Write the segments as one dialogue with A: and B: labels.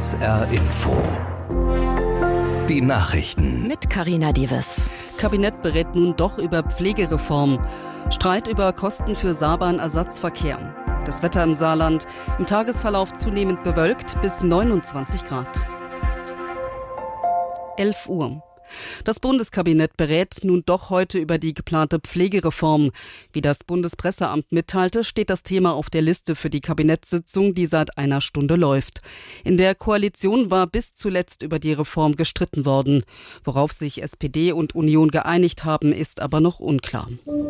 A: SR Info. Die Nachrichten.
B: Mit Carina Diewes.
C: Kabinett berät nun doch über Pflegereform. Streit über Kosten für Saarbahn-Ersatzverkehr. Das Wetter im Saarland. Im Tagesverlauf zunehmend bewölkt bis 29 Grad. 11 Uhr. Das Bundeskabinett berät nun doch heute über die geplante Pflegereform. Wie das Bundespresseamt mitteilte, steht das Thema auf der Liste für die Kabinettssitzung, die seit einer Stunde läuft. In der Koalition war bis zuletzt über die Reform gestritten worden. Worauf sich SPD und Union geeinigt haben, ist aber noch unklar.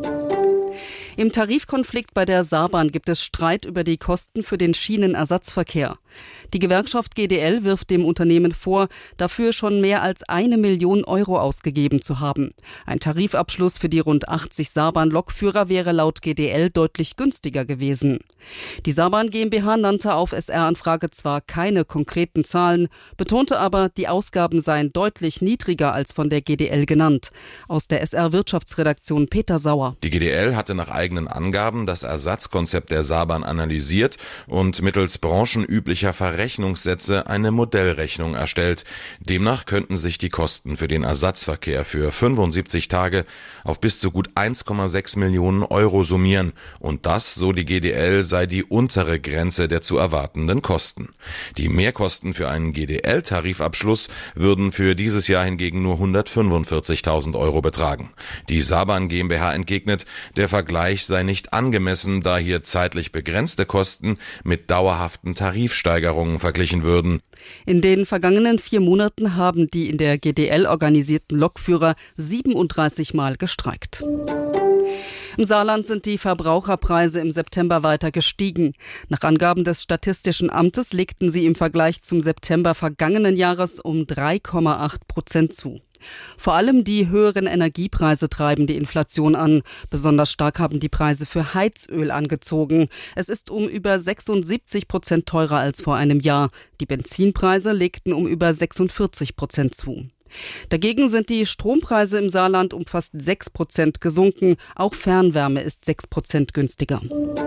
C: Im Tarifkonflikt bei der Saarbahn gibt es Streit über die Kosten für den Schienenersatzverkehr. Die Gewerkschaft GdL wirft dem Unternehmen vor, dafür schon mehr als 1 Million Euro ausgegeben zu haben. Ein Tarifabschluss für die rund 80 Saarbahn-Lokführer wäre laut GdL deutlich günstiger gewesen. Die Saarbahn GmbH nannte auf SR-Anfrage zwar keine konkreten Zahlen, betonte aber, die Ausgaben seien deutlich niedriger als von der GdL genannt. Aus der SR-Wirtschaftsredaktion Peter Sauer.
D: Die GdL hatte nach eigenen Angaben das Ersatzkonzept der Saarbahn analysiert und mittels branchenüblicher Verrechnungssätze eine Modellrechnung erstellt. Demnach könnten sich die Kosten für den Ersatzverkehr für 75 Tage auf bis zu gut 1,6 Millionen Euro summieren. Und das, so die GdL, sei die untere Grenze der zu erwartenden Kosten. Die Mehrkosten für einen GdL-Tarifabschluss würden für dieses Jahr hingegen nur 145.000 Euro betragen. Die Saarbahn GmbH entgegnet, der Vergleich sei nicht angemessen, da hier zeitlich begrenzte Kosten mit dauerhaften Tarifsteigerungen verglichen würden.
C: In den vergangenen 4 Monaten haben die in der GdL organisierten Lokführer 37 Mal gestreikt. Im Saarland sind die Verbraucherpreise im September weiter gestiegen. Nach Angaben des Statistischen Amtes legten sie im Vergleich zum September vergangenen Jahres um 3,8% zu. Vor allem die höheren Energiepreise treiben die Inflation an. Besonders stark haben die Preise für Heizöl angezogen. Es ist um über 76% teurer als vor einem Jahr. Die Benzinpreise legten um über 46% zu. Dagegen sind die Strompreise im Saarland um fast 6% gesunken. Auch Fernwärme ist 6% günstiger.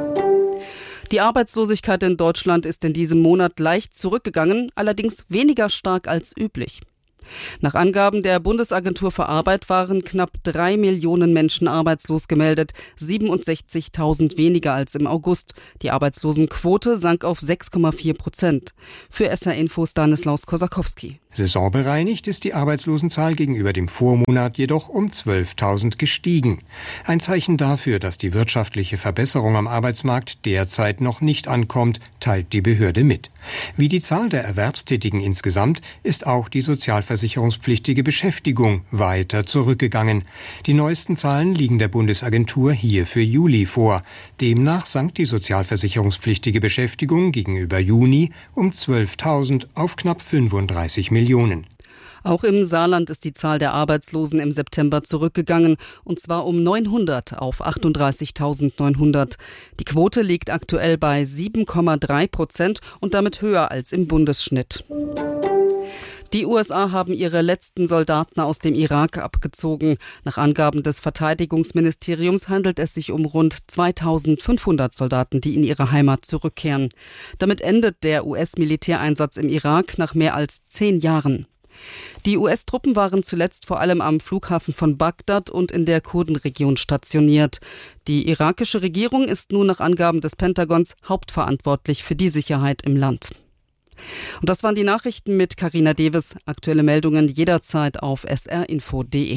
C: Die Arbeitslosigkeit in Deutschland ist in diesem Monat leicht zurückgegangen, allerdings weniger stark als üblich. Nach Angaben der Bundesagentur für Arbeit waren knapp 3 Millionen Menschen arbeitslos gemeldet, 67.000 weniger als im August. Die Arbeitslosenquote sank auf 6,4%. Für SR Info Stanislaus Kosakowski.
E: Saisonbereinigt ist die Arbeitslosenzahl gegenüber dem Vormonat jedoch um 12.000 gestiegen. Ein Zeichen dafür, dass die wirtschaftliche Verbesserung am Arbeitsmarkt derzeit noch nicht ankommt, teilt die Behörde mit. Wie die Zahl der Erwerbstätigen insgesamt ist auch die sozialversicherungspflichtige Beschäftigung weiter zurückgegangen. Die neuesten Zahlen liegen der Bundesagentur hier für Juli vor. Demnach sank die sozialversicherungspflichtige Beschäftigung gegenüber Juni um 12.000 auf knapp 35 Millionen.
C: Auch im Saarland ist die Zahl der Arbeitslosen im September zurückgegangen, und zwar um 900 auf 38.900. Die Quote liegt aktuell bei 7,3% und damit höher als im Bundesschnitt. Die USA haben ihre letzten Soldaten aus dem Irak abgezogen. Nach Angaben des Verteidigungsministeriums handelt es sich um rund 2.500 Soldaten, die in ihre Heimat zurückkehren. Damit endet der US-Militäreinsatz im Irak nach mehr als 10 Jahren. Die US-Truppen waren zuletzt vor allem am Flughafen von Bagdad und in der Kurdenregion stationiert. Die irakische Regierung ist nun nach Angaben des Pentagons hauptverantwortlich für die Sicherheit im Land. Und das waren die Nachrichten mit Carina Diewes. Aktuelle Meldungen jederzeit auf srinfo.de.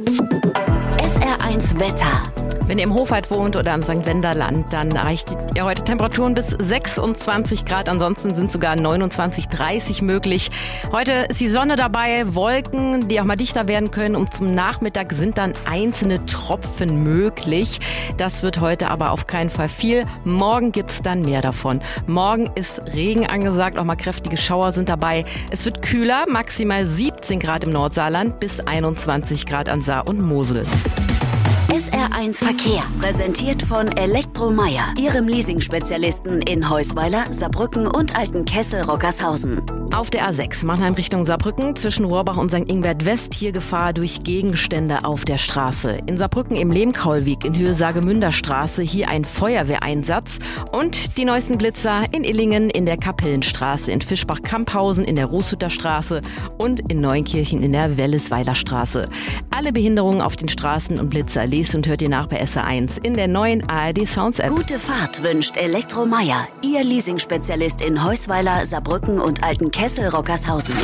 B: SR1 Wetter. Wenn ihr im Hofheid wohnt oder am St. Wenderland, dann erreicht ihr heute Temperaturen bis 26 Grad. Ansonsten sind sogar 29, 30 möglich. Heute ist die Sonne dabei, Wolken, die auch mal dichter werden können. Und zum Nachmittag sind dann einzelne Tropfen möglich. Das wird heute aber auf keinen Fall viel. Morgen gibt's dann mehr davon. Morgen ist Regen angesagt, auch mal kräftige Schauer sind dabei. Es wird kühler, maximal 17 Grad im Nordsaarland bis 21 Grad an Saar und Mosel.
F: SR1 Verkehr, präsentiert von Elektromeyer, Ihrem Leasing-Spezialisten in Heusweiler, Saarbrücken und Altenkessel-Rockershausen.
B: Auf der A6 Mannheim Richtung Saarbrücken zwischen Rohrbach und St. Ingbert West hier Gefahr durch Gegenstände auf der Straße. In Saarbrücken im Lehmkaulweg in Höhe Saargemünder Straße hier ein Feuerwehreinsatz. Und die neuesten Blitzer in Illingen in der Kapellenstraße, in Fischbach-Kamphausen in der Rußhütter Straße und in Neunkirchen in der Wellesweiler Straße. Alle Behinderungen auf den Straßen und Blitzer lest und hört ihr nach bei SR1 in der neuen ARD Sounds App.
F: Gute Fahrt wünscht Elektro Meier, Ihr Leasingspezialist in Heusweiler, Saarbrücken und Altenkessel-Rockershausen.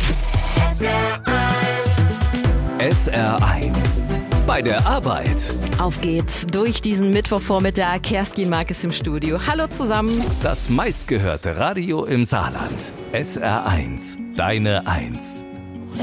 A: SR1 bei der Arbeit.
B: Auf geht's durch diesen Mittwochvormittag. Kerstin Mark ist im Studio. Hallo zusammen.
A: Das meistgehörte Radio im Saarland. SR1, deine Eins.